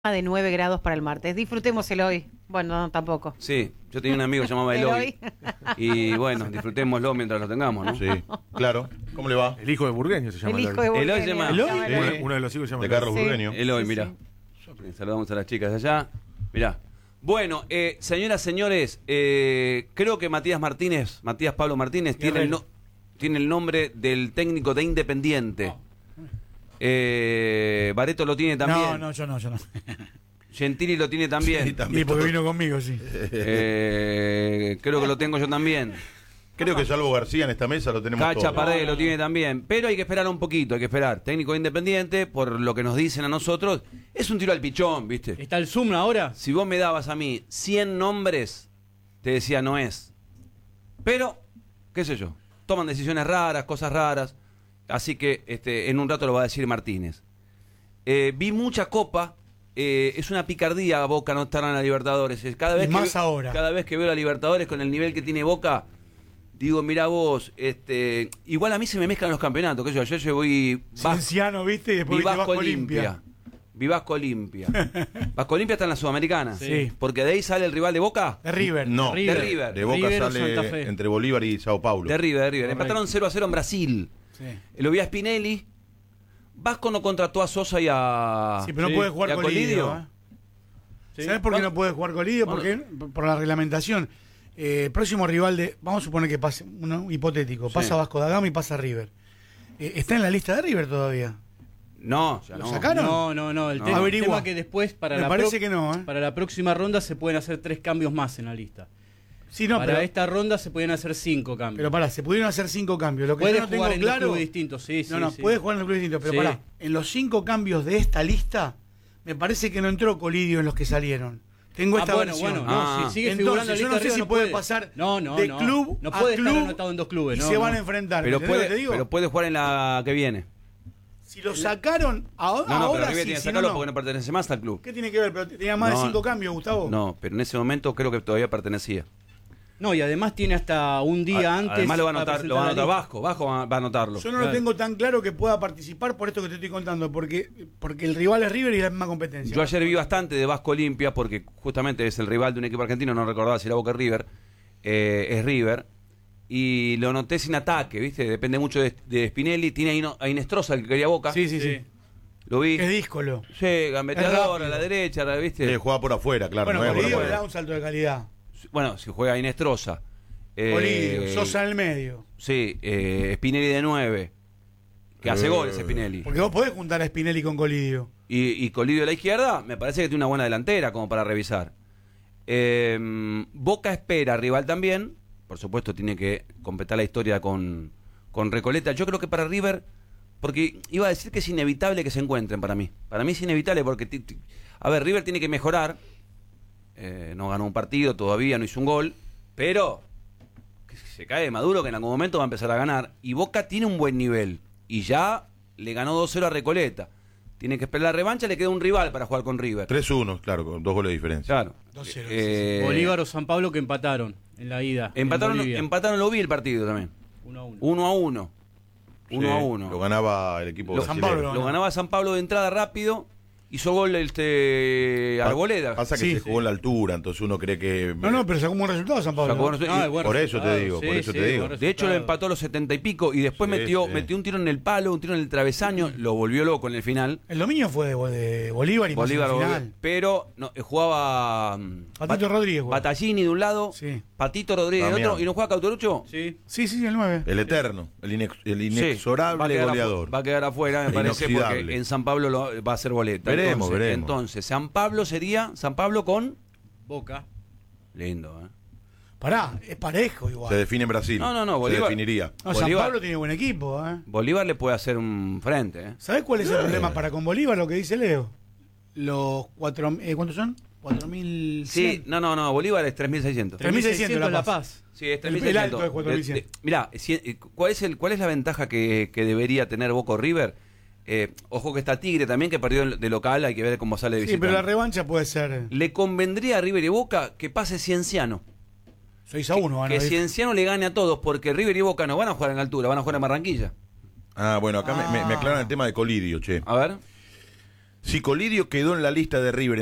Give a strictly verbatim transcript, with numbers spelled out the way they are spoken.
De nueve grados para el martes. Disfrutémoselo hoy. Bueno, no, tampoco. Sí, yo tenía un amigo que se llamaba Eloy. Y bueno, disfrutémoslo mientras lo tengamos, ¿no? Sí, claro. ¿Cómo le va? El hijo de Burgueño se llama. El hijo de Burgueño. Eloy se llama- ¿Eloy? No, Sí. Uno, uno de los hijos se llama De Carlos Sí. Burgueño. Eloy, Sí, mirá. Saludamos a las chicas de allá. Mirá. Bueno, eh, señoras, señores, eh, creo que Matías Martínez, Matías Pablo Martínez, tiene el, no- tiene el nombre del técnico de Independiente. Eh, Barreto lo tiene también. No, no, yo no, yo no. Gentili lo tiene también. Sí, también. Y porque vino conmigo, sí. Eh, creo que lo tengo yo también. Creo que salvo García en esta mesa lo tenemos Cacha todo. Paredes lo tiene también. Pero hay que esperar un poquito, hay que esperar. Técnico Independiente, por lo que nos dicen a nosotros, es un tiro al pichón, ¿viste? ¿Está el Zoom ahora? Si vos me dabas a mí cien nombres, te decía no es. Pero, qué sé yo, toman decisiones raras, cosas raras. Así que este, en un rato lo va a decir Martínez. Eh, vi mucha copa. Eh, es una picardía Boca no estar en la Libertadores. Es Cada vez Y que más ve- ahora. Cada vez que veo la Libertadores con el nivel que tiene Boca, digo, mira vos, este, igual a mí se me mezclan los campeonatos. Que yo, yo, yo voy Cienciano, ¿viste? Y después vi viste Vasco Vasco Olimpia. Olimpia. Vi Vasco Olimpia. Vasco Olimpia está en la Sudamericana. Sí. Porque de ahí sale el rival de Boca. De River. No, De River. de Boca River o Santa sale Fe. entre Bolívar y Sao Paulo. De River, de River. Correcto. Empataron cero a cero en Brasil. Sí. Lo vi a Spinelli. Vasco no contrató a Sosa y a. Sí, pero Sí. no puede ¿Y jugar a Colidio. Colidio? ¿eh? Sí. ¿Sabes por qué Bueno. no puede jugar Colidio? Bueno. Porque por la reglamentación. Eh, próximo rival de. Vamos a suponer que pase, uno hipotético. Sí. Pasa Vasco da Gama y pasa River. Eh, está en la lista de River todavía. No, ya ¿Lo no. sacaron? No, no, no. El No. tema, el Averigua. tema que después para Me la parece pro- que no, ¿eh? para la próxima ronda se pueden hacer tres cambios más en la lista. Sí, no, para pero, esta ronda se pueden hacer cinco cambios. pero pará, se pudieron hacer cinco cambios. Lo que puede yo no tengo jugar en dos claro. clubes distintos, sí, sí. No, no, sí. puede jugar en los clubes distintos. Pero Sí. pará, en los cinco cambios de esta lista, me parece que no entró Colidio en los que salieron. Tengo Ah, esta bueno, versión. bueno, Ah. no, si sigue Entonces, figurando en la yo no lista sé arriba, si puede pasar no, no, de no. club no a puede estar club anotado en dos clubes, y no, se van no. a enfrentar. Pero ¿entendés lo que te puede, digo? pero puede jugar en la que viene. Si lo sacaron ahora, No, no, ahora pero River sí, tiene que si no, sacarlo no. porque no pertenece más al club. ¿Qué tiene que ver? Pero tenía más No. de cinco cambios, Gustavo. No, pero en ese momento creo que todavía pertenecía. No, y además tiene hasta un día A- antes. Además lo va a para anotar, lo va a presentar anotar la lista. Vasco. Vasco va va a anotarlo. Yo no lo Claro. tengo tan claro que pueda participar por esto que te estoy contando, porque, porque el rival es River y es la misma competencia. Yo ayer vi bastante de Vasco Olimpia porque justamente es el rival de un equipo argentino, no recordaba si era Boca o River, eh, es River, y lo noté sin ataque, ¿viste? Depende mucho de, de Spinelli, tiene a, Ino- a Inestrosa, el que quería Boca, Sí, sí, sí. Sí. lo vi, Es díscolo. sí, Es gambeteador rápido. a la derecha, ¿viste? Eh, juega por afuera, claro. Bueno, no es por Colidio le afuera. da un salto de calidad. Bueno, si juega Inestrosa. Eh, Colidio, Sosa en el medio. Sí, eh, Spinelli de nueve, que hace Eh. goles Spinelli. Porque vos podés juntar a Spinelli con Colidio. Y, y Colidio a la izquierda, me parece que tiene una buena delantera como para revisar. Eh, Boca espera, rival también. Por supuesto, tiene que completar la historia con, con Recoleta. Yo creo que para River, porque iba a decir que es inevitable que se encuentren para mí. Para mí es inevitable porque, ti- ti- a ver, River tiene que mejorar. Eh, no ganó un partido todavía, no hizo un gol. Pero que se cae de Maduro que en algún momento va a empezar a ganar. Y Boca tiene un buen nivel. Y ya le ganó dos cero a Recoleta. Tiene que esperar la revancha, le queda un rival para jugar con River. tres uno, claro, con dos goles de diferencia. Claro. dos cero, Eh, Bolívar o San Pablo que empataron en la ida. en empataron, Bolivia. empataron, lo vi el partido también. Uno a uno. Uno a uno. Uno Sí, a uno. Lo ganaba el equipo Lo- San brasileño. Pablo. Lo ganaba San Pablo de entrada rápido. Hizo gol este Arboleda. Pasa que Sí, se sí. jugó en la altura, entonces uno cree que. No, no, pero sacó un buen resultado San Pablo. Sacó ¿no? buenos- Ah, y- buen por eso te resultado. digo, por eso te digo. buen de hecho lo resultado. empató a los setenta y pico y después Sí, metió, sí. metió un tiro en el palo, un tiro en el travesaño, lo volvió loco en el final. El dominio fue de, de Bolívar y Bolívar más en la volvió- final. pero no, eh, jugaba mm, Patito Bat- Rodríguez jugaba. Batallini de un lado, Sí. Patito Rodríguez de Damián. otro, y no juega Cauterucho. Sí. Sí, sí, sí, el nueve. El eterno, el, inex- el Sí, inexorable va a quedar goleador. afu- va a quedar afuera, me El parece, porque inoxidable. en San Pablo lo- va a ser boleta. Veremos, entonces, veremos. Entonces, San Pablo sería San Pablo con. Boca. Lindo, ¿eh? Pará, es parejo Se igual. define en Brasil. No, no, no, Se Bolívar. definiría. No, San Bolívar- Pablo tiene buen equipo, ¿eh? Bolívar le puede hacer un frente, ¿eh? ¿Sabés cuál es el problema para con Bolívar? Lo que dice Leo. Los cuatro, eh, ¿cuántos son? Cuatro mil Sí, no, no, no, Bolívar es tres mil seiscientos. tres mil seiscientos La La Paz. Paz. Sí, es El- tres mil el seiscientos. alto es cuatro mil cien. De- de- Mirá, si- eh, ¿cuál es, el, ¿cuál es la ventaja que, que debería tener Boca o River? Eh, ojo que está Tigre también, que perdió de local, hay que ver cómo sale de Sí, visitante. pero la revancha puede ser Le convendría a River y Boca que pase Cienciano. seis a uno. Que Cienciano le gane a todos, porque River y Boca no van a jugar en altura, van a jugar en Barranquilla. Ah, bueno, acá me- me, me aclaran el tema de Colidio, che. A ver. Si Colidio quedó en la lista de River